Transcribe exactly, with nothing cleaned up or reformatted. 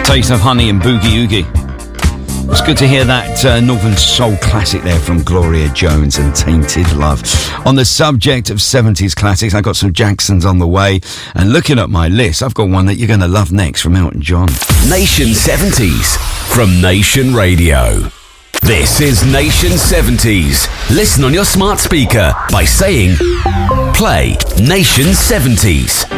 Taste of Honey and Boogie Oogie. It's good to hear that uh, Northern Soul classic there from Gloria Jones and Tainted Love. On the subject of seventies classics, I got some Jacksons on the way. And looking at my list, I've got one that you're going to love next from Elton John. Nation seventies from Nation Radio. This is Nation seventies. Listen on your smart speaker by saying, play Nation seventies.